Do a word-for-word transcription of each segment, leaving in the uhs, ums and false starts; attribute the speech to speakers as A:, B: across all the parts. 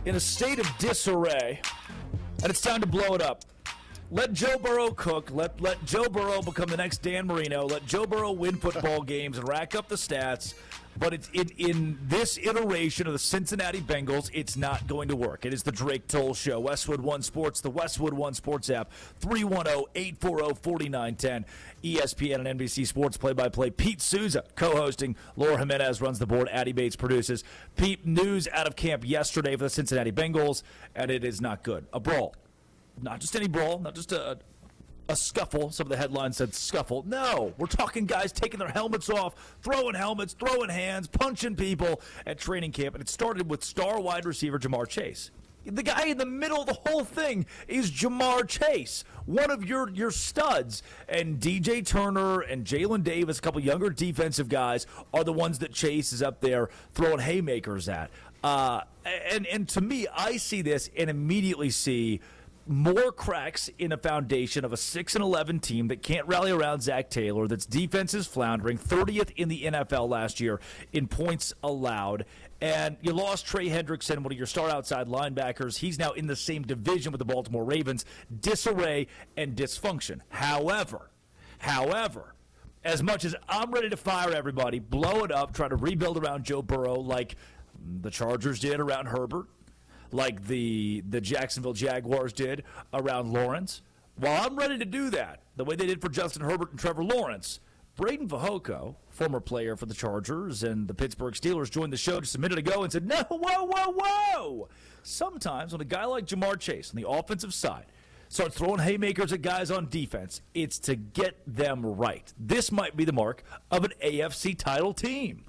A: in a state of disarray, and it's time to blow it up. Let Joe Burrow cook. Let let Joe Burrow become the next Dan Marino. Let Joe Burrow win football games and rack up the stats. But it's in, in this iteration of the Cincinnati Bengals, it's not going to work. It is the Drake Toll Show. Westwood One Sports, the Westwood One Sports app, three one zero, eight four zero, four nine one zero. E S P N and N B C Sports play-by-play. Pete Souza co-hosting. Laura Jimenez runs the board. Addie Bates produces. Pete, news out of camp yesterday for the Cincinnati Bengals, and it is not good. A brawl. Not just any brawl, not just a a scuffle. Some of the headlines said scuffle. No, we're talking guys taking their helmets off, throwing helmets, throwing hands, punching people at training camp. And it started with star wide receiver Ja'Marr Chase. The guy in the middle of the whole thing is Ja'Marr Chase, one of your, your studs. And D J Turner and Jalen Davis, a couple younger defensive guys, are the ones that Chase is up there throwing haymakers at. Uh, and, and to me, I see this and immediately see more cracks in a foundation of a six and eleven team that can't rally around Zach Taylor, that's defense is floundering, thirtieth in the N F L last year in points allowed. And you lost Trey Hendrickson, one of your star outside linebackers. He's now in the same division with the Baltimore Ravens. Disarray and dysfunction. However, however, as much as I'm ready to fire everybody, blow it up, try to rebuild around Joe Burrow like the Chargers did around Herbert, like the the Jacksonville Jaguars did around Lawrence. While I'm ready to do that, the way they did for Justin Herbert and Trevor Lawrence, Braden Fehoko, former player for the Chargers and the Pittsburgh Steelers, joined the show just a minute ago and said, no, whoa, whoa, whoa. Sometimes when a guy like Ja'Marr Chase on the offensive side starts throwing haymakers at guys on defense, it's to get them right. This might be the mark of an A F C title team.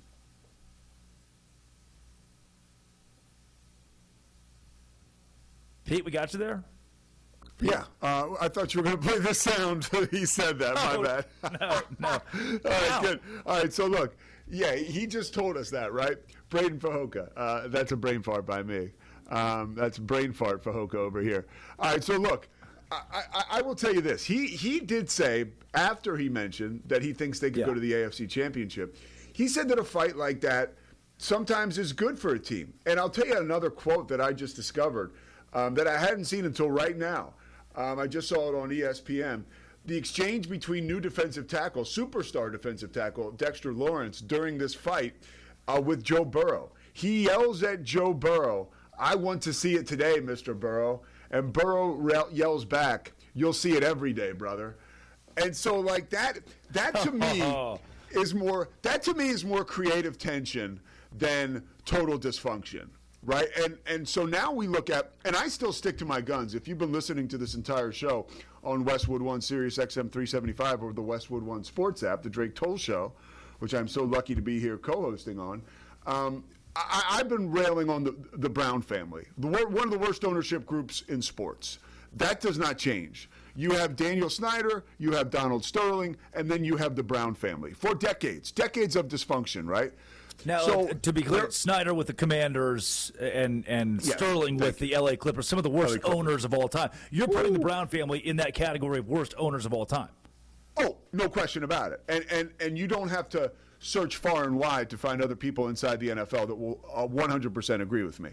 A: Pete, we got you there?
B: Yeah, uh, I thought you were going to play the sound. He said that. My
A: no,
B: bad.
A: No, no.
B: All right,
A: no.
B: good. All right, so look, yeah, he just told us that, right? Braden Fehoko. Uh, that's a brain fart by me. Um, that's brain fart Fehoko over here. All right, so look, I, I, I will tell you this. He he did say after he mentioned that he thinks they could
A: yeah.
B: go to the A F C Championship. He said that a fight like that sometimes is good for a team. And I'll tell you another quote that I just discovered. Um, that I hadn't seen until right now. Um, I just saw it on E S P N. The exchange between new defensive tackle, superstar defensive tackle, Dexter Lawrence, during this fight uh, with Joe Burrow. He yells at Joe Burrow, I want to see it today, Mister Burrow. And Burrow re- yells back, you'll see it every day, brother. And so, like, that, that to me is more, that to me is more creative tension than total dysfunction. Right, and and so now we look at, and I still stick to my guns. If you've been listening to this entire show on Westwood One, Sirius X M three seventy-five, or the Westwood One Sports app, the Drake Toll Show, which I'm so lucky to be here co-hosting on, um, I, I've been railing on the, the Brown family, the, one of the worst ownership groups in sports. That does not change. You have Daniel Snyder, you have Donald Sterling, and then you have the Brown family. For decades, decades of dysfunction, right?
A: Now,
B: so,
A: uh, to be clear, Snyder with the Commanders and and
B: yes,
A: Sterling with the L A Clippers, some of the worst owners of all time. You're putting
B: Ooh.
A: the Brown family in that category of worst owners of all time.
B: Oh, no question about it. And and and you don't have to search far and wide to find other people inside the N F L that will uh, one hundred percent agree with me.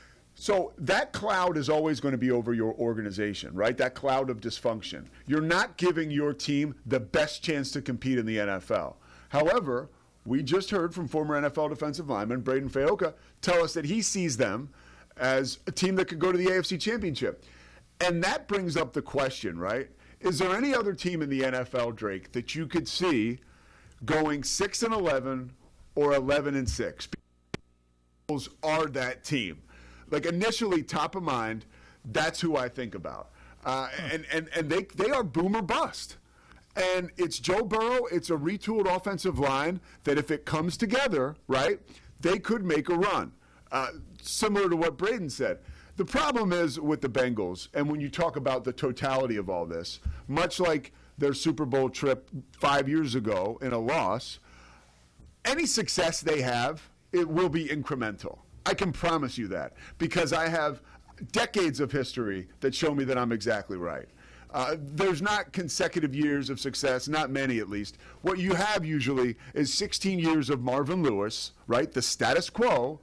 B: So that cloud is always going to be over your organization, right? That cloud of dysfunction. You're not giving your team the best chance to compete in the N F L. However, we just heard from former N F L defensive lineman Braden Fehoko tell us that he sees them as a team that could go to the A F C Championship. And that brings up the question, right? Is there any other team in the N F L, Drake, that you could see going six and eleven or eleven and six? Bills are that team. Like, initially, top of mind, that's who I think about. Uh, and and, and they, they are boom or bust. And it's Joe Burrow, it's a retooled offensive line that if it comes together, right, they could make a run. Uh, similar to what Braden said. The problem is with the Bengals, and when you talk about the totality of all this, much like their Super Bowl trip five years ago in a loss, any success they have, it will be incremental. I can promise you that, because I have decades of history that show me that I'm exactly right. Uh, there's not consecutive years of success, not many at least. What you have usually is sixteen years of Marvin Lewis, right, the status quo,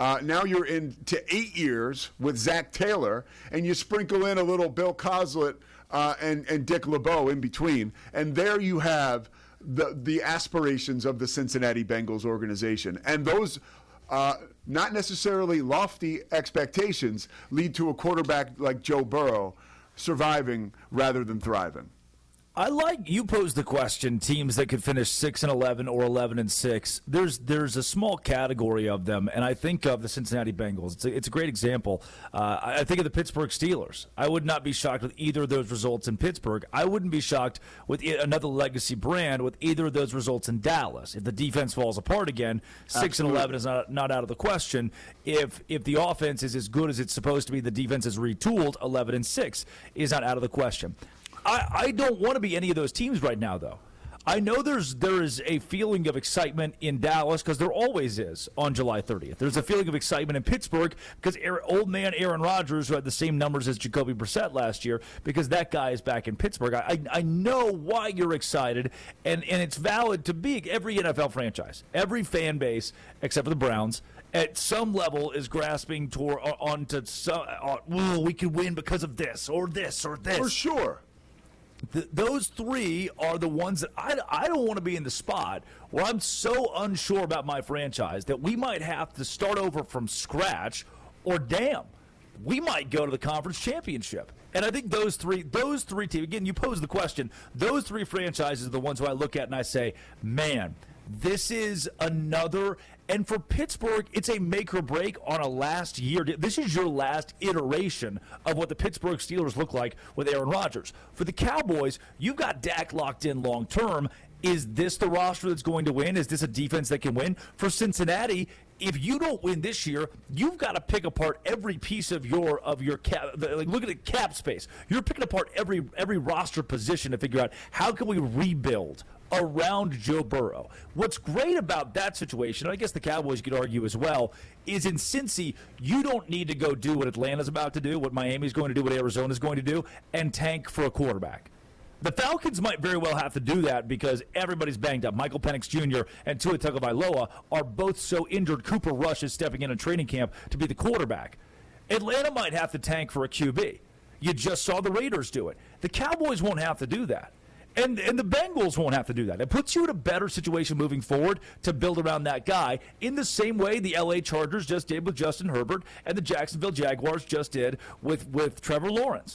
B: Uh, now you're into eight years with Zach Taylor, and you sprinkle in a little Bill Coslett uh, and, and Dick LeBeau in between. And there you have the, the aspirations of the Cincinnati Bengals organization. And those uh, not necessarily lofty expectations lead to a quarterback like Joe Burrow surviving rather than thriving.
A: I like you posed the question, teams that could finish six and eleven or eleven and six. There's there's a small category of them, and I think of the Cincinnati Bengals. It's a, it's a great example. Uh, I think of the Pittsburgh Steelers. I would not be shocked with either of those results in Pittsburgh. I wouldn't be shocked with another legacy brand with either of those results in Dallas. If the defense falls apart again, six Absolutely. and eleven is not not out of the question. If if the offense is as good as it's supposed to be, the defense is retooled, eleven and six is not out of the question. I, I don't want to be any of those teams right now, though. I know there's there is a feeling of excitement in Dallas because there always is on July thirtieth. There's a feeling of excitement in Pittsburgh because Aaron, old man Aaron Rodgers, who had the same numbers as Jacoby Brissett last year, because that guy is back in Pittsburgh. I, I know why you're excited, and, and it's valid to be. Every N F L franchise, every fan base, except for the Browns, at some level is grasping toward onto some, uh, well, we could win because of this or this or this.
B: For sure.
A: Th- those three are the ones that I, I don't want to be in the spot where I'm so unsure about my franchise that we might have to start over from scratch, or damn, we might go to the conference championship. And I think those three, those three teams, again, you pose the question, those three franchises are the ones who I look at and I say, man, this is another, and for Pittsburgh, it's a make or break on a last year. This is your last iteration of what the Pittsburgh Steelers look like with Aaron Rodgers. For the Cowboys, you've got Dak locked in long term. Is this the roster that's going to win? Is this a defense that can win? For Cincinnati, if you don't win this year, you've got to pick apart every piece of your of your cap. Like, look at the cap space. You're picking apart every every roster position to figure out how can we rebuild around Joe Burrow. What's great about that situation, and I guess the Cowboys could argue as well, is in Cincy, you don't need to go do what Atlanta's about to do, what Miami's going to do, what Arizona's going to do, and tank for a quarterback. The Falcons might very well have to do that because everybody's banged up. Michael Penix Junior and Tua Tagovailoa are both so injured. Cooper Rush is stepping in a training camp to be the quarterback. Atlanta might have to tank for a Q B. You just saw the Raiders do it. The Cowboys won't have to do that. And and the Bengals won't have to do that. It puts you in a better situation moving forward to build around that guy in the same way the L A Chargers just did with Justin Herbert and the Jacksonville Jaguars just did with, with Trevor Lawrence.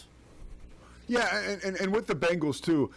B: Yeah, and, and, and with the Bengals, too,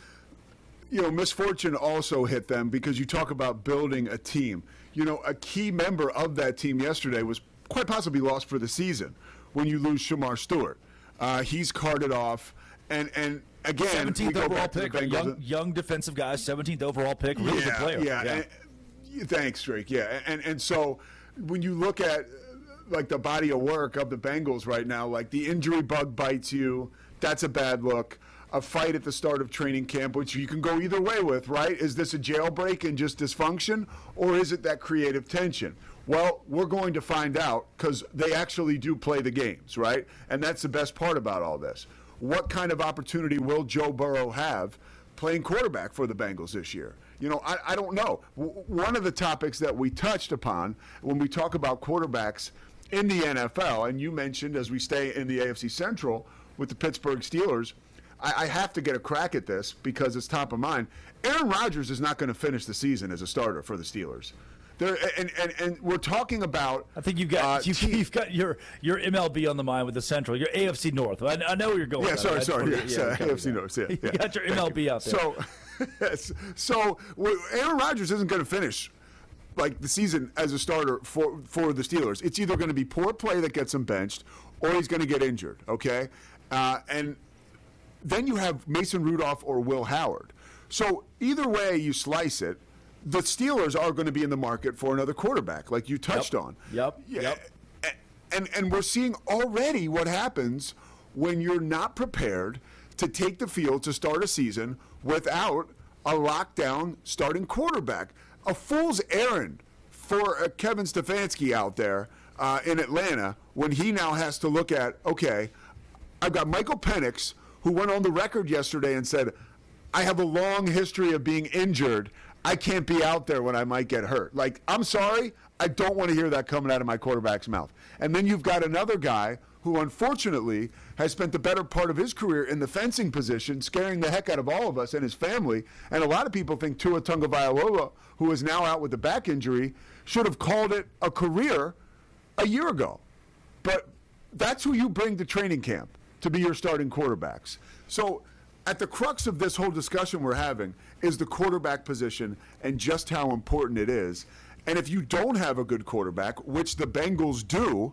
B: you know, misfortune also hit them because you talk about building a team. You know, a key member of that team yesterday was quite possibly lost for the season when you lose Shamar Stewart. Uh, he's carted off, and and again,
A: seventeenth overall pick, a young, young defensive guy, seventeenth overall pick, really
B: yeah,
A: good player.
B: Yeah, yeah. And, thanks, Drake. Yeah, and and so when you look at like the body of work of the Bengals right now, like the injury bug bites you. That's a bad look. A fight at the start of training camp, which you can go either way with, right? Is this a jailbreak and just dysfunction, or is it that creative tension? Well, we're going to find out because they actually do play the games, right? And that's the best part about all this. What kind of opportunity will Joe Burrow have playing quarterback for the Bengals this year? You know, I, I don't know. W- one of the topics that we touched upon when we talk about quarterbacks in the N F L, and you mentioned as we stay in the A F C Central, with the Pittsburgh Steelers, I, I have to get a crack at this because it's top of mind. Aaron Rodgers is not going to finish the season as a starter for the Steelers. There, and, and, and we're talking about.
A: I think you've got uh, you've, you've got your your M L B on the mind with the Central, your A F C North. I, I know where you're going.
B: Yeah, sorry, sorry.
A: Yeah,
B: yeah, yeah, A F C North. Yeah,
A: you
B: yeah.
A: got your M L B out there.
B: So, yes, so Aaron Rodgers isn't going to finish like the season as a starter for for the Steelers. It's either going to be poor play that gets him benched, or he's going to get injured. Okay. Uh, and then you have Mason Rudolph or Will Howard. So either way you slice it, the Steelers are going to be in the market for another quarterback, like you touched
A: yep.
B: on.
A: Yep.
B: Yeah.
A: Yep.
B: And and we're seeing already what happens when you're not prepared to take the field to start a season without a lockdown starting quarterback. A fool's errand for uh, Kevin Stefanski out there uh, in Atlanta when he now has to look at, okay, I've got Michael Penix, who went on the record yesterday and said, I have a long history of being injured. I can't be out there when I might get hurt. Like, I'm sorry, I don't want to hear that coming out of my quarterback's mouth. And then you've got another guy who unfortunately has spent the better part of his career in the fencing position, scaring the heck out of all of us and his family. And a lot of people think Tua Tagovailoa, who is now out with a back injury, should have called it a career a year ago. But that's who you bring to training camp to be your starting quarterbacks. So at the crux of this whole discussion we're having is the quarterback position and just how important it is. And if you don't have a good quarterback, which the Bengals do,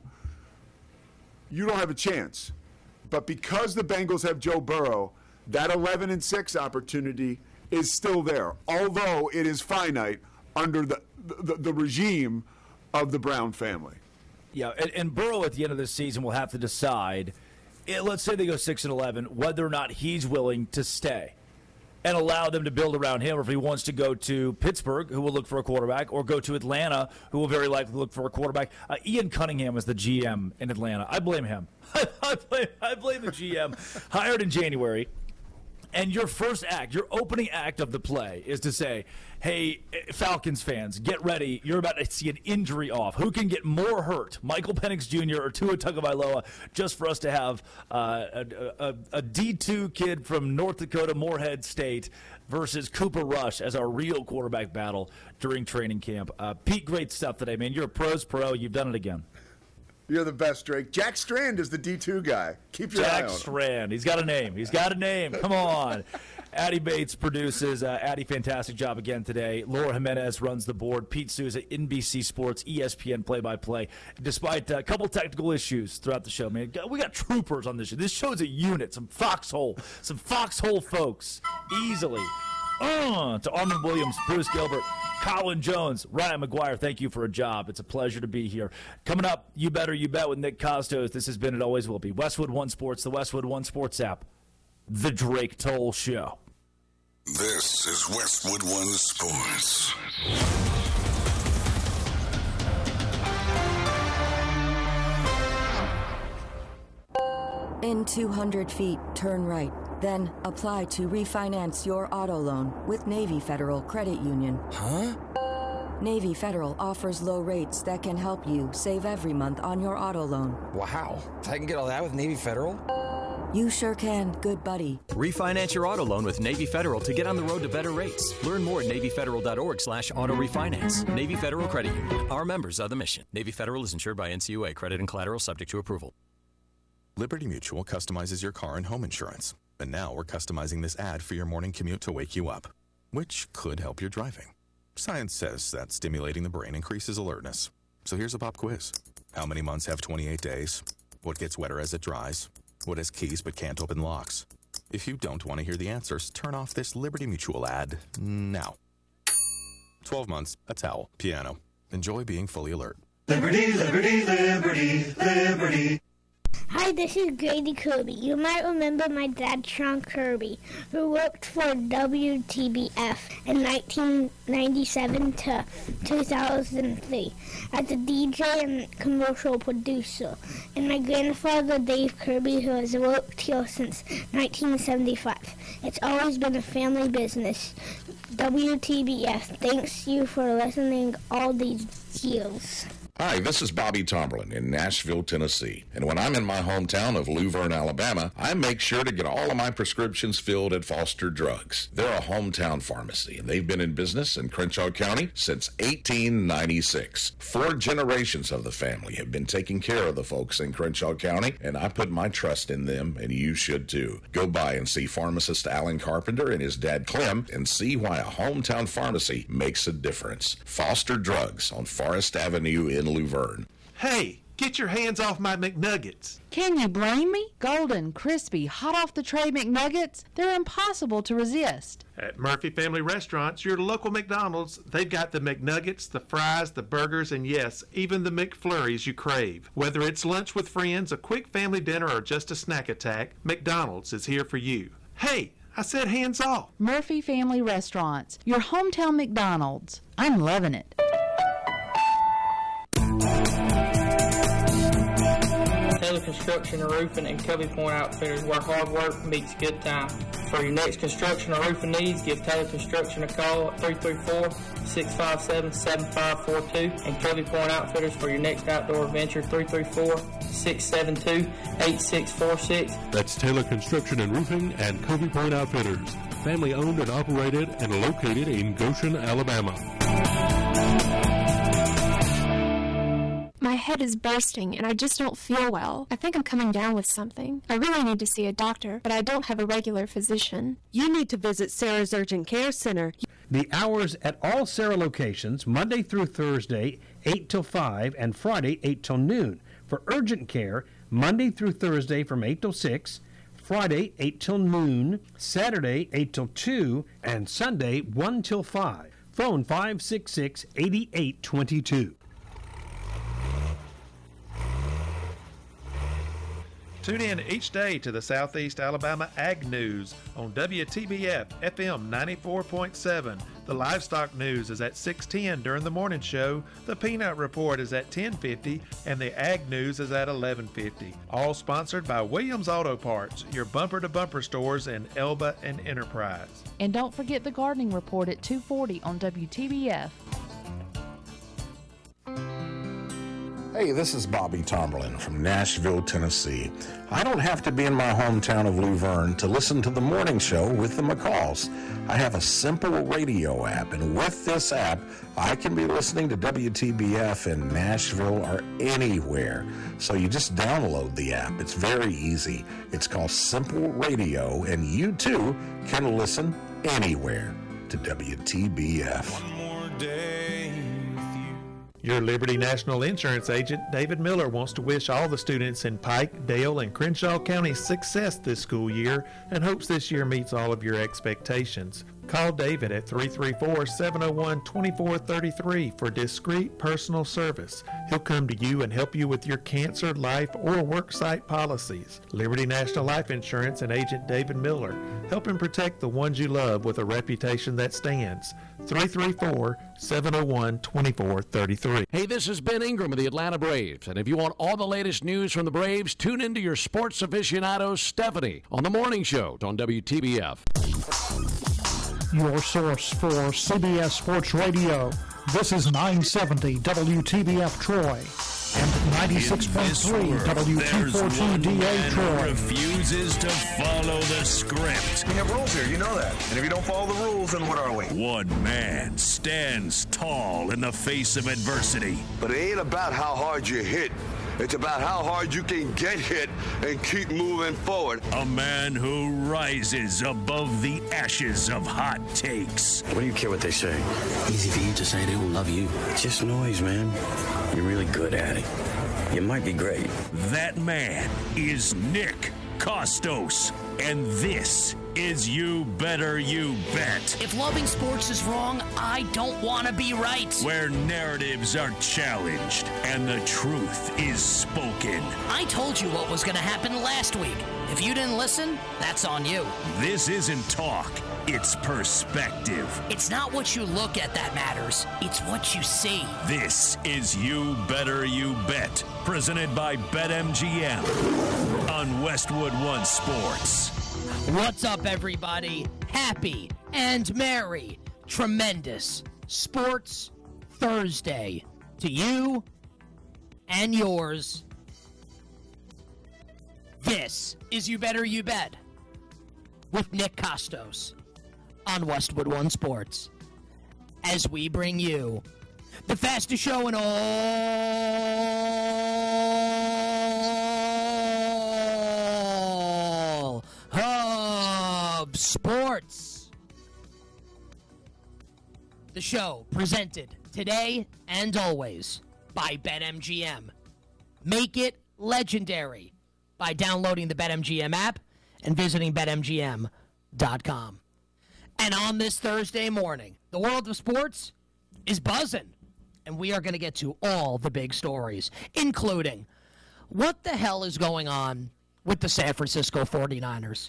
B: you don't have a chance. But because the Bengals have Joe Burrow, that eleven and six opportunity is still there, although it is finite under the the, the regime of the Brown family.
A: Yeah, and, and Burrow at the end of the season will have to decide, it, let's say they go six and eleven, whether or not he's willing to stay and allow them to build around him, or if he wants to go to Pittsburgh, who will look for a quarterback, or go to Atlanta, who will very likely look for a quarterback. Uh, Ian Cunningham is the G M in Atlanta. I blame him. I, blame, I blame the G M, hired in January. And your first act, your opening act of the play is to say, hey, Falcons fans, get ready. You're about to see an injury off. Who can get more hurt, Michael Penix Junior or Tua Tagovailoa, just for us to have uh, a, a, a D two kid from North Dakota, Moorhead State, versus Cooper Rush as our real quarterback battle during training camp. Uh, Pete, great stuff today, man. You're a pro's pro. You've done it again.
B: You're the best, Drake. Jack Strand is the D two guy. Keep your
A: Jack
B: eye on him.
A: Jack Strand. He's got a name. He's got a name. Come on. Addie Bates produces. Uh, Addie, fantastic job again today. Laura Jimenez runs the board. Pete Souza, N B C Sports, E S P N play-by-play. Despite a couple technical issues throughout the show, man, we got troopers on this show. This show's a unit. Some foxhole. Some foxhole folks. Easily. Uh, to Armin Williams, Bruce Gilbert, Colin Jones, Ryan McGuire, thank you for a job. It's a pleasure to be here. Coming up, You Better You Bet with Nick Costos. This has been It Always Will Be. Westwood One Sports, the Westwood One Sports app, The Drake Toll Show.
C: This is Westwood One Sports.
D: In two hundred feet, turn right. Then apply to refinance your auto loan with Navy Federal Credit Union.
E: Huh?
D: Navy Federal offers low rates that can help you save every month on your auto loan.
E: Wow. I can get all that with Navy Federal?
D: You sure can, good buddy.
F: Refinance your auto loan with Navy Federal to get on the road to better rates. Learn more at NavyFederal.org slash auto refinance. Navy Federal Credit Union. Our members are the mission. Navy Federal is insured by N C U A. Credit and collateral subject to approval.
G: Liberty Mutual customizes your car and home insurance. And now we're customizing this ad for your morning commute to wake you up, which could help your driving. Science says that stimulating the brain increases alertness. So here's a pop quiz. How many months have twenty-eight days? What gets wetter as it dries? What has keys but can't open locks? If you don't want to hear the answers, turn off this Liberty Mutual ad now. twelve months, a towel, piano. Enjoy being fully alert.
H: Liberty, liberty, liberty, liberty.
I: Hi, this is Grady Kirby. You might remember my dad, Sean Kirby, who worked for W T B F in nineteen ninety-seven to two thousand three as a D J and commercial producer. And my grandfather, Dave Kirby, who has worked here since nineteen seventy-five. It's always been a family business. W T B F, thanks you for listening all these years.
C: Hi, this is Bobby Tomberlin in Nashville, Tennessee. And when I'm in my hometown of Luverne, Alabama, I make sure to get all of my prescriptions filled at Foster Drugs. They're a hometown pharmacy, and they've been in business in Crenshaw County since eighteen ninety-six. Four generations of the family have been taking care of the folks in Crenshaw County, and I put my trust in them, and you should too. Go by and see pharmacist Alan Carpenter and his dad Clem and see why a hometown pharmacy makes a difference. Foster Drugs on Forest Avenue in Luverne.
J: Hey, get your hands off my McNuggets.
K: Can you blame me? Golden, crispy, hot off the tray McNuggets, they're impossible to resist.
J: At Murphy Family Restaurants, your local McDonald's, they've got the McNuggets, the fries, the burgers, and yes, even the McFlurries you crave. Whether it's lunch with friends, a quick family dinner, or just a snack attack, McDonald's is here for you. Hey, I said hands off.
K: Murphy Family Restaurants, your hometown McDonald's. I'm loving it.
L: Taylor Construction and Roofing and Covey Point Outfitters, where hard work meets good time. For your next construction or roofing needs, give Taylor Construction a call at three three four, six five seven, seven five four two. And Covey Point Outfitters for your next outdoor adventure, three three four, six seven two, eight six four six.
M: That's Taylor Construction and Roofing and Covey Point Outfitters. Family owned and operated and located in Goshen, Alabama.
N: My head is bursting and I just don't feel well. I think I'm coming down with something. I really need to see a doctor, but I don't have a regular physician.
O: You need to visit Sarah's Urgent Care Center.
P: The hours at all Sarah locations, Monday through Thursday, eight till five, and Friday, eight till noon. For urgent care, Monday through Thursday from eight till six, Friday, eight till noon, Saturday, eight till two, and Sunday, one till five. Phone five six six, eight eight two two.
J: Tune in each day to the Southeast Alabama Ag News on W T B F F M ninety-four point seven. The Livestock News is at six ten during the morning show. The Peanut Report is at ten fifty, and the Ag News is at eleven fifty. All sponsored by Williams Auto Parts, your bumper-to-bumper stores in Elba and Enterprise.
K: And don't forget the Gardening Report at two forty on W T B F.
C: Hey, this is Bobby Tomberlin from Nashville, Tennessee. I don't have to be in my hometown of Luverne to listen to the morning show with the McCalls. I have a simple radio app, and with this app, I can be listening to W T B F in Nashville or anywhere. So you just download the app. It's very easy. It's called Simple Radio, and you too can listen anywhere to W T B F.
J: One more day. Your Liberty National Insurance agent, David Miller, wants to wish all the students in Pike, Dale, and Crenshaw counties success this school year and hopes this year meets all of your expectations. Call David at three three four, seven oh one, two four three three for discreet personal service. He'll come to you and help you with your cancer, life, or worksite policies. Liberty National Life Insurance and agent David Miller, helping protect the ones you love with a reputation that stands. three three four, seven oh one, two four three three.
Q: Hey, this is Ben Ingram of the Atlanta Braves, and if you want all the latest news from the Braves, tune into your sports aficionado, Stephanie, on the morning show on W T B F.
R: Your source for C B S Sports Radio. This is nine seventy W T B F Troy and ninety-six point three W T fourteen D A Troy.
S: Refuses to follow the script.
T: We have rules here, you know that. And if you don't follow the rules, then what are we?
S: One man stands tall in the face of adversity.
T: But it ain't about how hard you hit. It's about how hard you can get hit and keep moving forward.
S: A man who rises above the ashes of hot takes.
U: What do you care what they say? Easy for you to say they don't love you. It's just noise, man. You're really good at it. You might be great.
S: That man is Nick Costos, and this is You Better You Bet.
V: If loving sports is wrong, I don't want to be right.
S: Where narratives are challenged and the truth is spoken.
V: I told you what was going to happen last week. If you didn't listen, that's on you.
S: This isn't talk, it's perspective.
V: It's not what you look at that matters, it's what you see.
S: This is You Better You Bet, presented by BetMGM on Westwood One Sports.
V: What's up, everybody? Happy and merry, tremendous Sports Thursday to you and yours. This is You Better You Bet with Nick Costos on Westwood One Sports, as we bring you the fastest show in all of sports. The show presented today and always by BetMGM. Make it legendary by downloading the BetMGM app and visiting Bet M G M dot com. And on this Thursday morning, the world of sports is buzzing, and we are going to get to all the big stories, including what the hell is going on with the San Francisco forty-niners.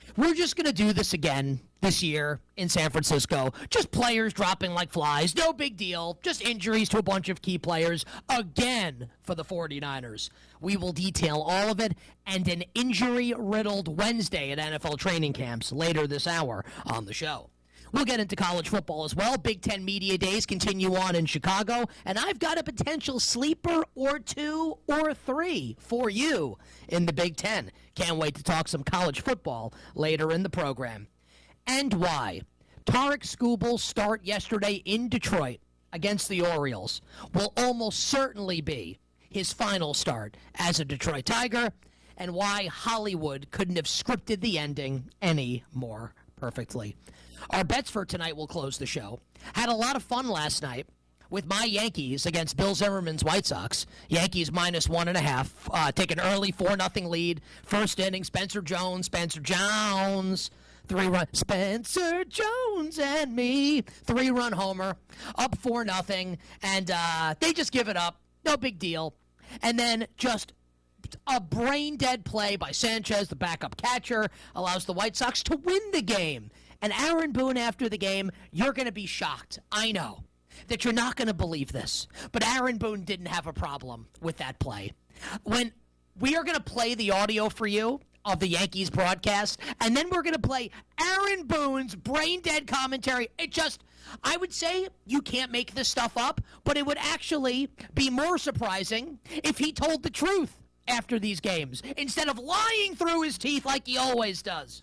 V: We're just going to do this again this year in San Francisco. Just players dropping like flies. No big deal. Just injuries to a bunch of key players again for the 49ers. We will detail all of it and an injury-riddled Wednesday at N F L training camps later this hour on the show. We'll get into college football as well. Big Ten Media Days continue on in Chicago, and I've got a potential sleeper or two or three for you in the Big Ten. Can't wait to talk some college football later in the program. And why? Tarek Skubal's start yesterday in Detroit against the Orioles will almost certainly be his final start as a Detroit Tiger, and why Hollywood couldn't have scripted the ending any more perfectly. Our bets for tonight will close the show. Had a lot of fun last night with my Yankees against Bill Zimmerman's White Sox. Yankees minus one and a half. Uh, take an early four nothing lead. First inning, Spencer Jones, Spencer Jones. Three-run, Spencer Jones and me. Three-run homer. Up four nothing. And uh, they just give it up. No big deal. And then just a brain-dead play by Sanchez, the backup catcher, allows the White Sox to win the game. And Aaron Boone, after the game, you're going to be shocked. I know that you're not going to believe this. But Aaron Boone didn't have a problem with that play. When we are going to play the audio for you of the Yankees broadcast, and then we're going to play Aaron Boone's brain-dead commentary. It just, I would say you can't make this stuff up, but it would actually be more surprising if he told the truth after these games, instead of lying through his teeth like he always does.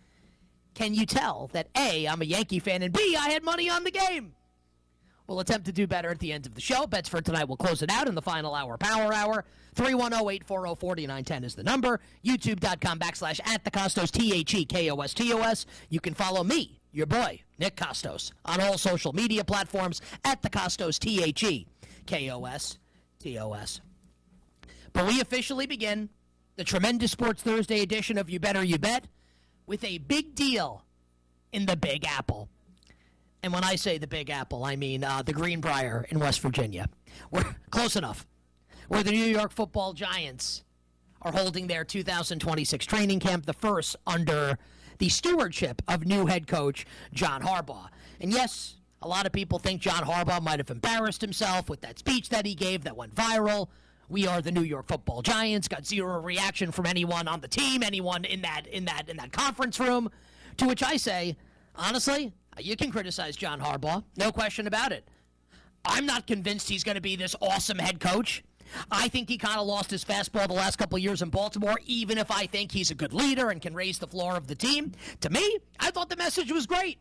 V: Can you tell that A, I'm a Yankee fan, and B, I had money on the game? We'll attempt to do better at the end of the show. Bets for tonight will close it out in the final hour, Power Hour. three one zero, eight four zero, four nine one zero is the number. YouTube.com backslash at the Costos, T H E K O S T O S. You can follow me, your boy, Nick Costos, on all social media platforms at the Costos, T H E K O S T O S. But we officially begin the tremendous Sports Thursday edition of You Better You Bet with a big deal in the Big Apple. And when I say the Big Apple, I mean uh, the Greenbrier in West Virginia. We're close enough. Where the New York Football Giants are holding their two thousand twenty-six training camp, the first under the stewardship of new head coach John Harbaugh. And yes, a lot of people think John Harbaugh might have embarrassed himself with that speech that he gave that went viral. We are the New York Football Giants. Got zero reaction from anyone on the team, anyone in that in that in that conference room. To which I say, honestly, you can criticize John Harbaugh, no question about it. I'm not convinced he's going to be this awesome head coach. I think he kind of lost his fastball the last couple of years in Baltimore, even if I think he's a good leader and can raise the floor of the team. To me, I thought the message was great.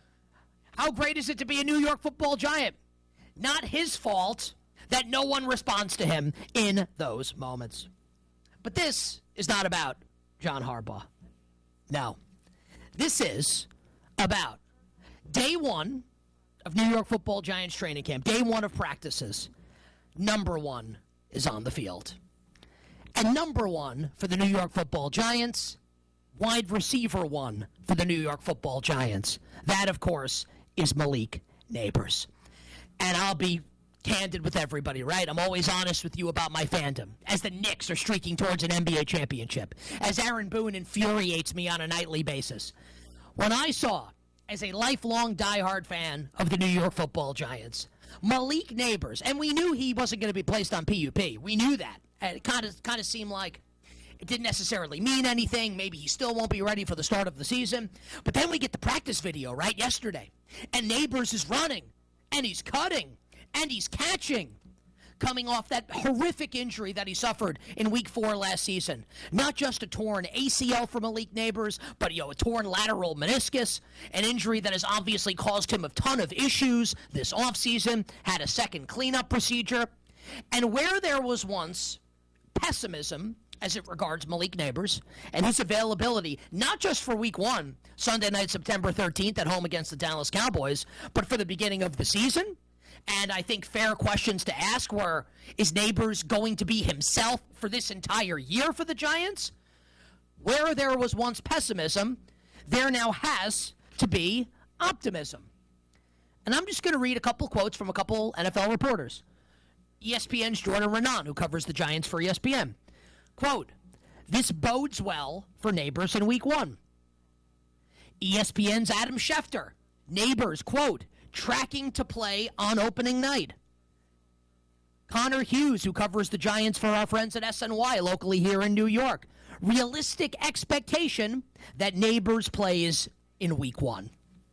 V: How great is it to be a New York Football Giant? Not his fault that no one responds to him in those moments. But this is not about John Harbaugh. No. This is about day one of New York Football Giants training camp, day one of practices. Number one is on the field. And number one for the New York Football Giants, wide receiver one for the New York Football Giants. That, of course, is Malik Nabers. And I'll be candid with everybody, right? I'm always honest with you about my fandom. As the Knicks are streaking towards an N B A championship. As Aaron Boone infuriates me on a nightly basis. When I saw, as a lifelong diehard fan of the New York Football Giants, Malik Nabers, and we knew he wasn't going to be placed on P U P. We knew that. And it kind of kind of seemed like it didn't necessarily mean anything. Maybe he still won't be ready for the start of the season. But then we get the practice video, right, yesterday. And Nabers is running, and he's cutting, and he's catching, coming off that horrific injury that he suffered in week four last season. Not just a torn A C L for Malik Nabers, but, you know, a torn lateral meniscus, an injury that has obviously caused him a ton of issues this offseason, had a second cleanup procedure. And where there was once pessimism as it regards Malik Nabers and his availability, not just for week one, Sunday night, September thirteenth at home against the Dallas Cowboys, but for the beginning of the season. And I think fair questions to ask were, is Nabers going to be himself for this entire year for the Giants? Where there was once pessimism, there now has to be optimism. And I'm just going to read a couple quotes from a couple N F L reporters. E S P N's Jordan Renan, who covers the Giants for E S P N. Quote, "This bodes well for Nabers in week one. E S P N's Adam Schefter. Neighbors, quote, tracking to play on opening night. Connor Hughes, who covers the Giants for our friends at S N Y locally here in New York. Realistic expectation that Neighbors plays in week one.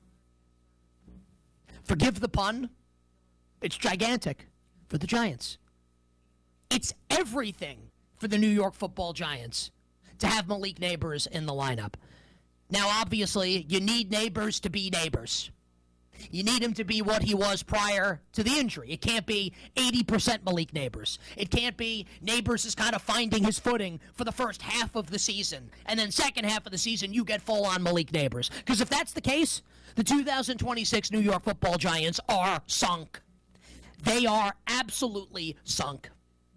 V: Forgive the pun. It's gigantic for the Giants. It's everything for the New York Football Giants to have Malik Neighbors in the lineup. Now, obviously, you need Neighbors to be Neighbors. You need him to be what he was prior to the injury. It can't be eighty percent Malik Neighbors. It can't be Neighbors is kind of finding his footing for the first half of the season, and then second half of the season you get full-on Malik Neighbors. Because if that's the case, the two thousand twenty-six New York Football Giants are sunk. They are absolutely sunk.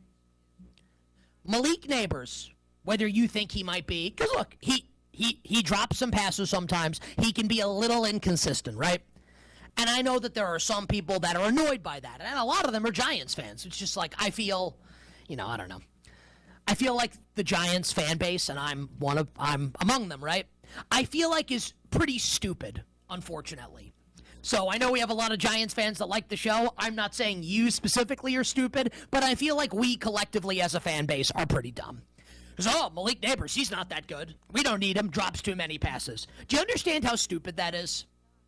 V: Malik Neighbors, whether you think he might be, because look, he, he, he drops some passes sometimes. He can be a little inconsistent, right? And I know that there are some people that are annoyed by that. And a lot of them are Giants fans. It's just like, I feel, you know, I don't know. I feel like the Giants fan base, and I'm one of, I'm among them, right? I feel like is pretty stupid, unfortunately. So I know we have a lot of Giants fans that like the show. I'm not saying you specifically are stupid, but I feel like we collectively as a fan base are pretty dumb. Because, oh, Malik Neighbors, he's not that good. We don't need him. Drops too many passes. Do you understand how stupid that is?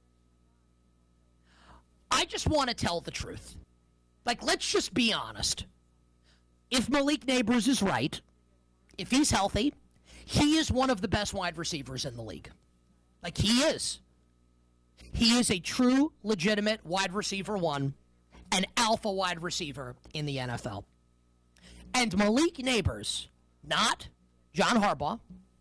V: I just want to tell the truth. Like, let's just be honest. If Malik Neighbors is right, if he's healthy, he is one of the best wide receivers in the league. Like, he is. He is a true, legitimate wide receiver one, an alpha wide receiver in the N F L. And Malik Neighbors, not John Harbaugh,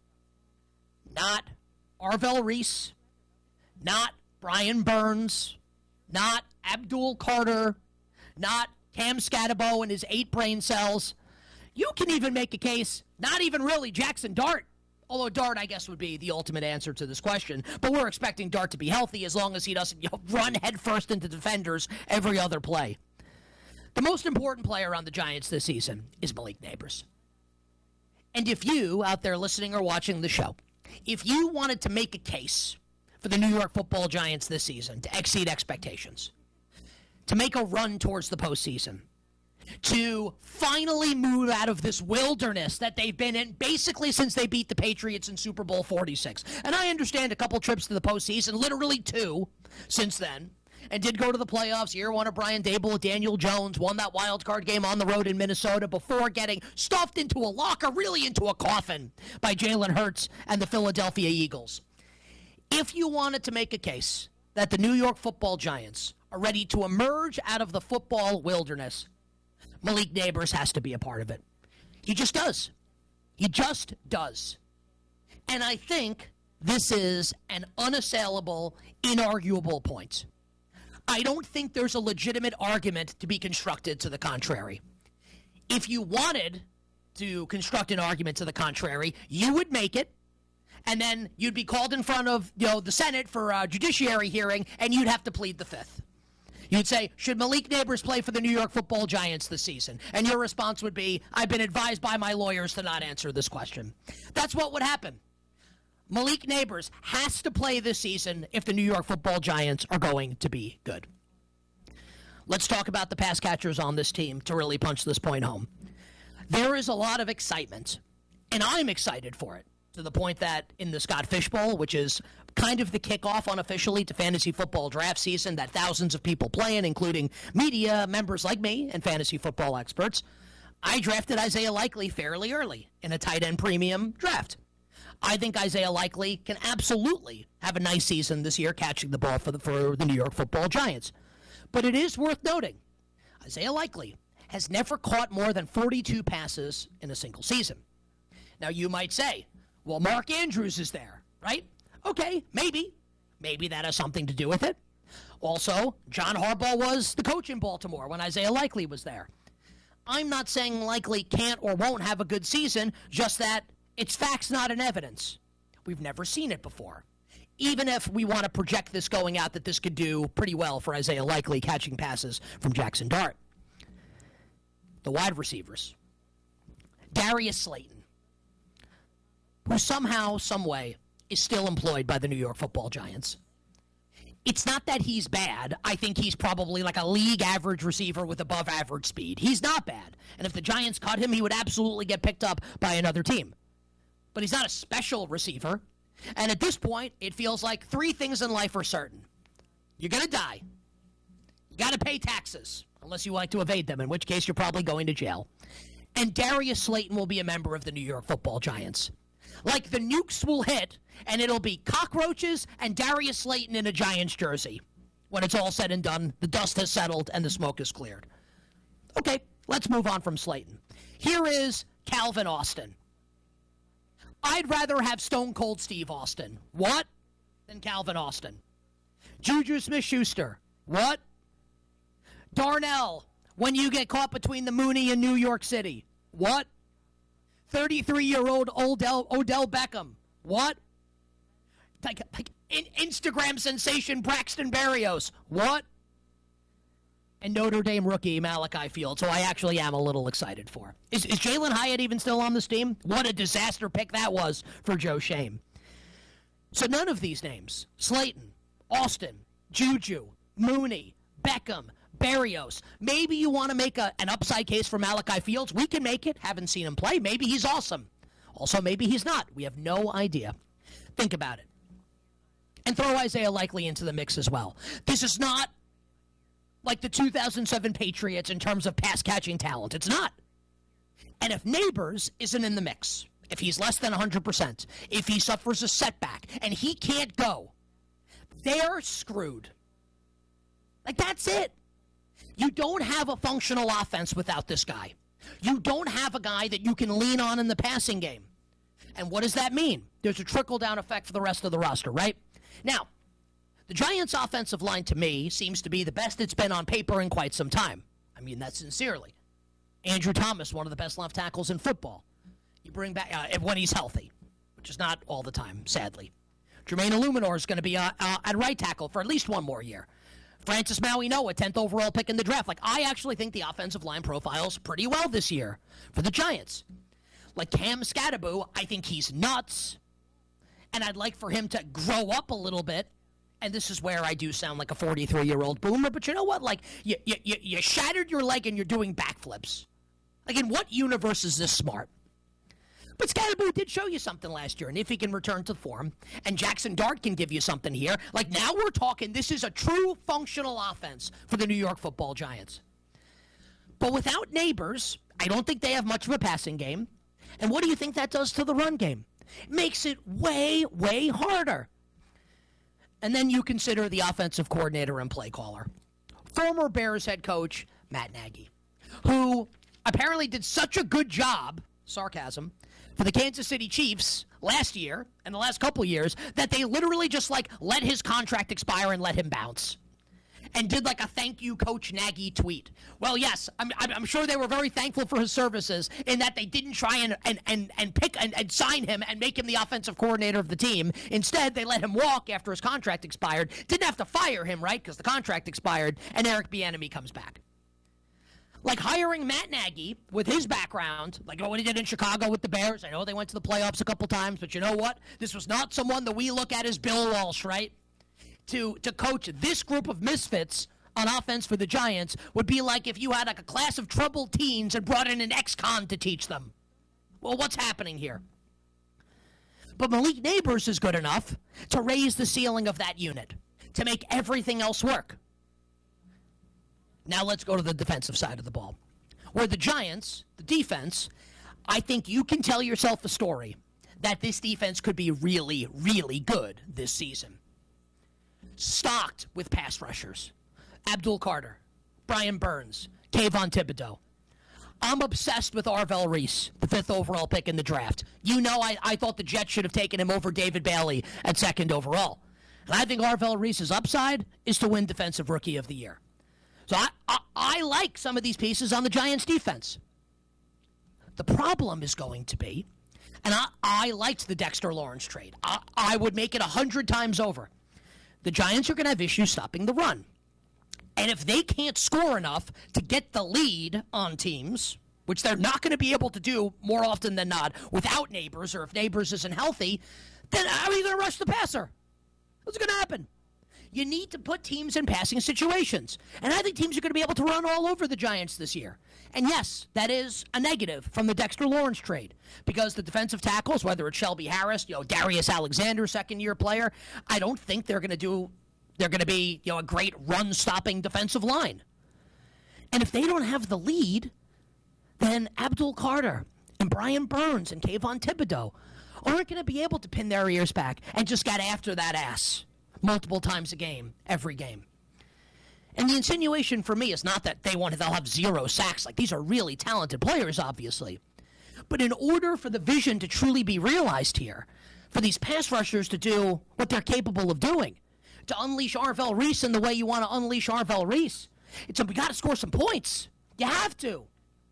V: not Arvell Reese, not Brian Burns, not Abdul Carter, not Cam Scatabo and his eight brain cells. You can even make a case, not even really Jackson Dart, although Dart, I guess, would be the ultimate answer to this question. But we're expecting Dart to be healthy as long as he doesn't, you know, run headfirst into defenders every other play. The most important player on the Giants this season is Malik Neighbors. And if you, out there listening or watching the show, if you wanted to make a case for the New York Football Giants this season to exceed expectations, to make a run towards the postseason, to finally move out of this wilderness that they've been in basically since they beat the Patriots in Super Bowl forty-six. And I understand a couple trips to the postseason, literally two since then, and did go to the playoffs. Year one of Brian Daboll, Daniel Jones, won that wild card game on the road in Minnesota before getting stuffed into a locker, really into a coffin, by Jalen Hurts and the Philadelphia Eagles. If you wanted to make a case that the New York Football Giants are ready to emerge out of the football wilderness, Malik Neighbors has to be a part of it. He just does. He just does. And I think this is an unassailable, inarguable point. I don't think there's a legitimate argument to be constructed to the contrary. If you wanted to construct an argument to the contrary, you would make it, and then you'd be called in front of, you know, the Senate for a judiciary hearing, and you'd have to plead the fifth. You'd say, should Malik Neighbors play for the New York Football Giants this season? And your response would be, I've been advised by my lawyers to not answer this question. That's what would happen. Malik Neighbors has to play this season if the New York Football Giants are going to be good. Let's talk about the pass catchers on this team to really punch this point home. There is a lot of excitement, and I'm excited for it, to the point that in the Scott Fish Bowl, which is kind of the kickoff unofficially to fantasy football draft season that thousands of people play in, including media members like me and fantasy football experts, I drafted Isaiah Likely fairly early in a tight end premium draft. I think Isaiah Likely can absolutely have a nice season this year catching the ball for the, for the New York Football Giants. But it is worth noting, Isaiah Likely has never caught more than forty-two passes in a single season. Now, you might say, well, Mark Andrews is there, right? Okay, maybe. Maybe that has something to do with it. Also, John Harbaugh was the coach in Baltimore when Isaiah Likely was there. I'm not saying Likely can't or won't have a good season, just that it's facts, not an evidence. We've never seen it before. Even if we want to project this going out that this could do pretty well for Isaiah Likely catching passes from Jackson Dart. The wide receivers. Darius Slayton, who somehow, some way, is still employed by the New York Football Giants. It's not that he's bad. I think he's probably like a league average receiver with above average speed. He's not bad. And if the Giants cut him, he would absolutely get picked up by another team. But he's not a special receiver. And at this point, it feels like three things in life are certain. You're going to die. You got to pay taxes, unless you like to evade them, in which case you're probably going to jail. And Darius Slayton will be a member of the New York Football Giants. Like the nukes will hit, and it'll be cockroaches and Darius Slayton in a Giants jersey. When it's all said and done, the dust has settled and the smoke is cleared. Okay, let's move on from Slayton. Here is Calvin Austin. I'd rather have Stone Cold Steve Austin. What? Than Calvin Austin. Juju Smith-Schuster. What? Darnell, when you get caught between the Mooney and New York City. What? thirty-three-year-old Odell, Odell Beckham. What? Like, like in Instagram sensation Braxton Berrios. What? And Notre Dame rookie Malachi Fields, who I actually am a little excited for. Is, is Jalen Hyatt even still on this team? What a disaster pick that was for Joe Shane. So none of these names, Slayton, Austin, Juju, Mooney, Beckham, Berrios. Maybe you want to make a, an upside case for Malachi Fields. We can make it. Haven't seen him play. Maybe he's awesome. Also, maybe he's not. We have no idea. Think about it. And throw Isaiah Likely into the mix as well. This is not like the two thousand seven Patriots in terms of pass-catching talent. It's not. And if Neighbors isn't in the mix, if he's less than one hundred percent, if he suffers a setback and he can't go, they're screwed. Like, that's it. You don't have a functional offense without this guy. You don't have a guy that you can lean on in the passing game. And what does that mean? There's a trickle-down effect for the rest of the roster, right? Now, the Giants' offensive line, to me, seems to be the best it's been on paper in quite some time. I mean that sincerely. Andrew Thomas, one of the best left tackles in football. You bring back, uh, when he's healthy, which is not all the time, sadly. Jermaine Illuminor is going to be uh, uh, at right tackle for at least one more year. Francis Maui Noah, tenth overall pick in the draft. Like, I actually think the offensive line profiles pretty well this year for the Giants. Like Cam Scatterbo, I think he's nuts. And I'd like for him to grow up a little bit. And this is where I do sound like a forty-three-year-old boomer. But you know what? Like, you, you, you shattered your leg and you're doing backflips. Like, in what universe is this smart? But Scatterbo did show you something last year, and if he can return to form, and Jackson Dart can give you something here, like now we're talking, this is a true functional offense for the New York Football Giants. But without Neighbors, I don't think they have much of a passing game. And what do you think that does to the run game? It makes it way, way harder. And then you consider the offensive coordinator and play caller. Former Bears head coach Matt Nagy, who apparently did such a good job, sarcasm, for the Kansas City Chiefs last year and the last couple years that they literally just like let his contract expire and let him bounce. And did like a thank you, Coach Nagy tweet. Well, yes, I'm, I'm sure they were very thankful for his services in that they didn't try and and, and, and pick and, and sign him and make him the offensive coordinator of the team. Instead, they let him walk after his contract expired. Didn't have to fire him, right, because the contract expired, and Eric Bieniemy comes back. Like hiring Matt Nagy with his background, like what he did in Chicago with the Bears. I know they went to the playoffs a couple times, but you know what? This was not someone that we look at as Bill Walsh, right? To to coach this group of misfits on offense for the Giants would be like if you had like a class of troubled teens and brought in an ex-con to teach them. Well, what's happening here? But Malik Neighbors is good enough to raise the ceiling of that unit, to make everything else work. Now let's go to the defensive side of the ball. Where the Giants, the defense, I think you can tell yourself a story that this defense could be really, really good this season. Stocked with pass rushers. Abdul Carter, Brian Burns, Kayvon Thibodeau. I'm obsessed with Arvell Reese, the fifth overall pick in the draft. You know I, I thought the Jets should have taken him over David Bailey at second overall. And I think Arvell Reese's upside is to win Defensive Rookie of the Year. So I, I, I like some of these pieces on the Giants' defense. The problem is going to be, and I, I liked the Dexter Lawrence trade. I, I would make it a hundred times over. The Giants are going to have issues stopping the run. And if they can't score enough to get the lead on teams, which they're not going to be able to do more often than not without Neighbors, or if Neighbors isn't healthy, then how are you going to rush the passer? What's going to happen? You need to put teams in passing situations. And I think teams are going to be able to run all over the Giants this year. And yes, that is a negative from the Dexter Lawrence trade because the defensive tackles, whether it's Shelby Harris, you know, Darius Alexander, second-year player, I don't think they're going to do, they're going to be, you know, a great run-stopping defensive line. And if they don't have the lead, then Abdul Carter and Brian Burns and Kayvon Thibodeau aren't going to be able to pin their ears back and just get after that ass multiple times a game, every game. And the insinuation for me is not that they want they'll have zero sacks. Like, these are really talented players, obviously. But in order for the vision to truly be realized here, for these pass rushers to do what they're capable of doing, to unleash Arvell Reese in the way you want to unleash Arvell Reese, it's we got to score some points. You have to.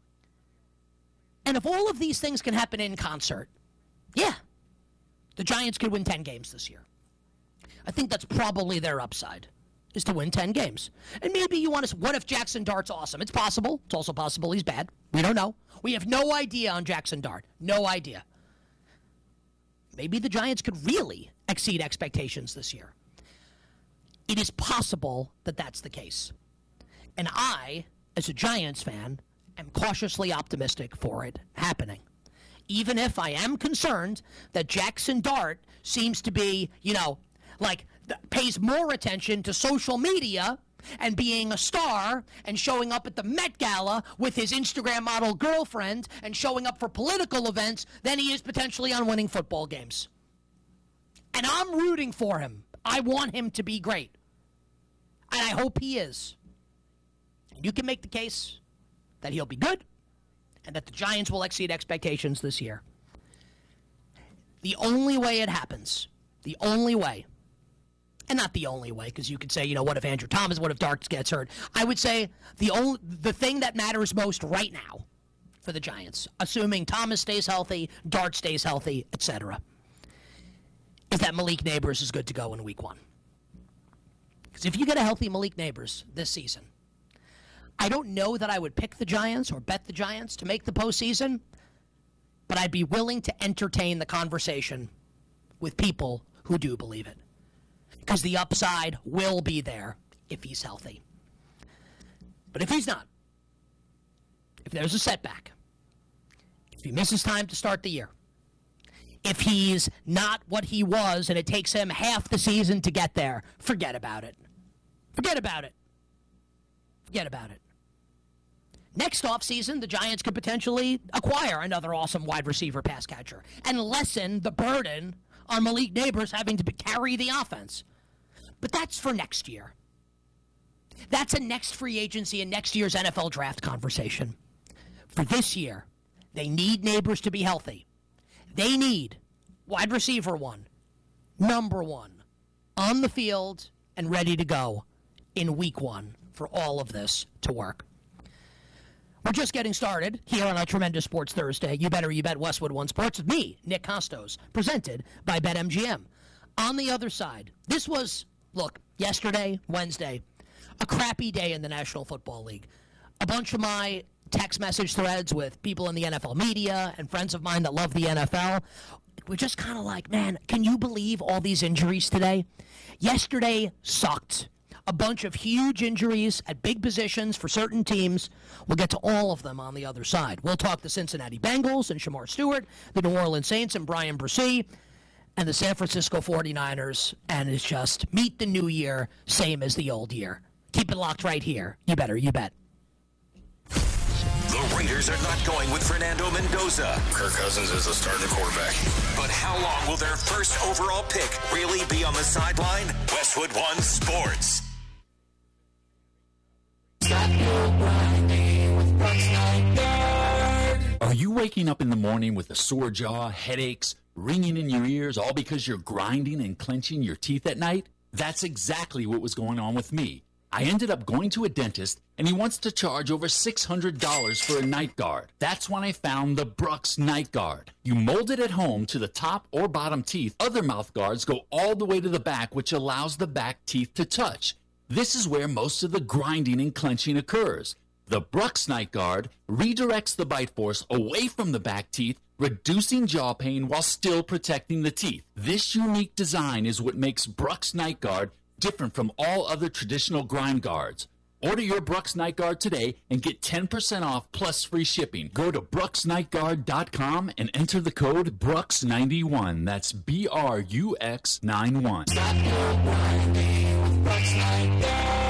V: And if all of these things can happen in concert, yeah, the Giants could win ten games this year. I think that's probably their upside, is to win ten games. And maybe you want to, what if Jackson Dart's awesome? It's possible. It's also possible he's bad. We don't know. We have no idea on Jackson Dart. No idea. Maybe the Giants could really exceed expectations this year. It is possible that that's the case. And I, as a Giants fan, am cautiously optimistic for it happening. Even if I am concerned that Jackson Dart seems to be, you know, like, th- pays more attention to social media and being a star and showing up at the Met Gala with his Instagram model girlfriend and showing up for political events than he is potentially on winning football games. And I'm rooting for him. I want him to be great. And I hope he is. You can make the case that he'll be good and that the Giants will exceed expectations this year. The only way it happens, the only way, and not the only way, because you could say, you know, what if Andrew Thomas, what if Darts gets hurt? I would say the only, the thing that matters most right now for the Giants, assuming Thomas stays healthy, Dart stays healthy, et cetera, is that Malik Neighbors is good to go in week one. Because if you get a healthy Malik Neighbors this season, I don't know that I would pick the Giants or bet the Giants to make the postseason, but I'd be willing to entertain the conversation with people who do believe it. Because the upside will be there if he's healthy. But if he's not, if there's a setback, if he misses time to start the year, if he's not what he was and it takes him half the season to get there, forget about it. Forget about it. Forget about it. Next offseason, the Giants could potentially acquire another awesome wide receiver pass catcher and lessen the burden on Malik Neighbors having to carry the offense. But that's for next year. That's a next free agency and next year's N F L draft conversation. For this year, they need Neighbors to be healthy. They need wide receiver one, number one, on the field and ready to go in week one for all of this to work. We're just getting started here on a Tremendous Sports Thursday. You Better You Bet Westwood One Sports with me, Nick Costos, presented by BetMGM. On the other side, this was, look, yesterday, Wednesday, a crappy day in the National Football League. A bunch of my text message threads with people in the N F L media and friends of mine that love the N F L, we're just kind of like, man, can you believe all these injuries today? Yesterday sucked. A bunch of huge injuries at big positions for certain teams. We'll get to all of them on the other side. We'll talk the Cincinnati Bengals and Shamar Stewart, the New Orleans Saints and Brian Bresee, and the San Francisco forty-niners. And it's just meet the new year, same as the old year. Keep it locked right here. You better, you bet.
A: The Raiders are not going with Fernando Mendoza.
B: Kirk Cousins is the starting quarterback.
A: But how long will their first overall pick really be on the sideline? Westwood One Sports.
W: Are you waking up in the morning with a sore jaw, headaches, ringing in your ears, all because you're grinding and clenching your teeth at night? That's exactly what was going on with me. I ended up going to a dentist, and he wants to charge over six hundred dollars for a night guard. That's when I found the Brooks Night Guard. You mold it at home to the top or bottom teeth. Other mouth guards go all the way to the back, which allows the back teeth to touch. This is where most of the grinding and clenching occurs. The Brux Night Guard redirects the bite force away from the back teeth, reducing jaw pain while still protecting the teeth. This unique design is what makes Brux Night Guard different from all other traditional grind guards. Order your Brux Night Guard today and get ten percent off plus free shipping. Go to brux night guard dot com and enter the code brux ninety-one. That's B R U X ninety-one.
D: Stop your grinding with Brux Night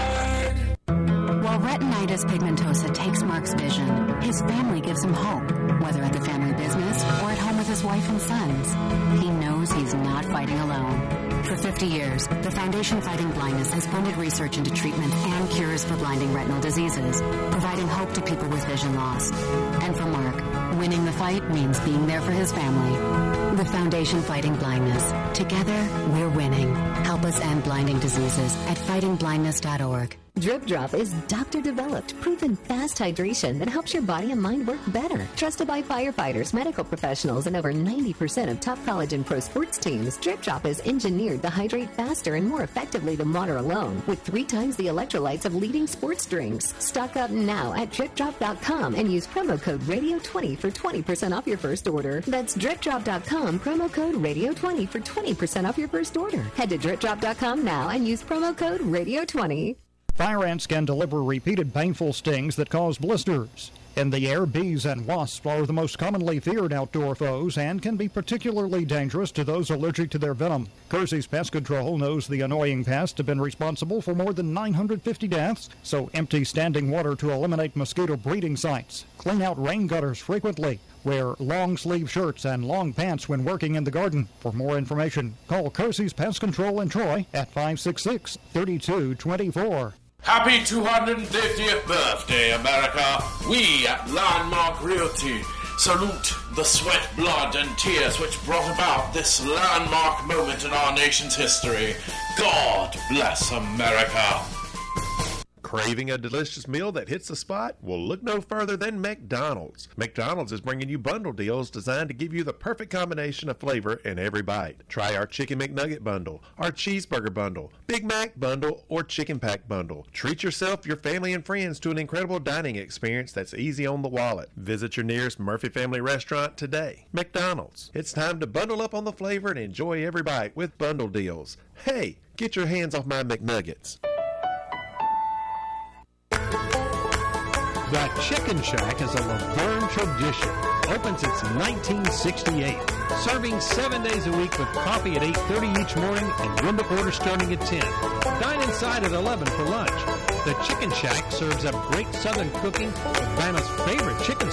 D: Guard.
E: While retinitis pigmentosa takes Mark's vision, his family gives him hope, whether at the family business or at home with his wife and sons. He knows he's not fighting alone. For fifty years, the Foundation Fighting Blindness has funded research into treatments and cures for blinding retinal diseases, providing hope to people with vision loss. And for Mark, winning the fight means being there for his family. The Foundation Fighting Blindness. Together, we're winning. Help us end blinding diseases at fighting blindness dot org.
F: Drip Drop is doctor-developed, proven fast hydration that helps your body and mind work better. Trusted by firefighters, medical professionals, and over ninety percent of top college and pro sports teams, Drip Drop is engineered to hydrate faster and more effectively than water alone, with three times the electrolytes of leading sports drinks. Stock up now at drip drop dot com and use promo code radio twenty for twenty percent off your first order. That's drip drop dot com, promo code radio twenty for twenty percent off your first order. Head to drip drop dot com now and use promo code radio twenty.
R: Fire ants can deliver repeated painful stings that cause blisters. In the air, bees and wasps are the most commonly feared outdoor foes and can be particularly dangerous to those allergic to their venom. Kersey's Pest Control knows the annoying pests have been responsible for more than nine hundred fifty deaths, so empty standing water to eliminate mosquito breeding sites. Clean out rain gutters frequently. Wear long-sleeve shirts and long pants when working in the garden. For more information, call Kersey's Pest Control in Troy at five six six, three two two four.
X: Happy two hundred fiftieth birthday, America. We at Landmark Realty salute the sweat, blood, and tears which brought about this landmark moment in our nation's history. God bless America.
J: Craving a delicious meal that hits the spot? Well, look no further than McDonald's. McDonald's is bringing you bundle deals designed to give you the perfect combination of flavor in every bite. Try our Chicken McNugget bundle, our Cheeseburger bundle, Big Mac bundle, or Chicken Pack bundle. Treat yourself, your family, and friends to an incredible dining experience that's easy on the wallet. Visit your nearest Murphy Family Restaurant today. McDonald's. It's time to bundle up on the flavor and enjoy every bite with bundle deals. Hey, get your hands off my McNuggets.
P: The Chicken Shack is a Laverne tradition. Open since nineteen sixty-eight. Serving seven days a week with coffee at eight thirty each morning and window order starting at ten. Dine inside at eleven for lunch. The Chicken Shack serves up great Southern cooking with Bama's favorite chicken